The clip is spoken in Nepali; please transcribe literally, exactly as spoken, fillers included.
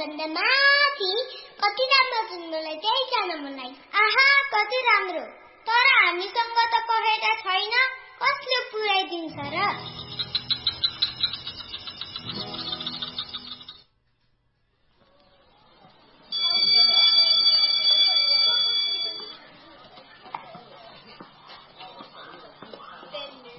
भन्दा माथि कति राम्रो जन्मलाई त्यही जान मलाई। आहा कति राम्रो, तर हामीसँग त पखेटा छैन, कसले पुर्याइदिन्छ र?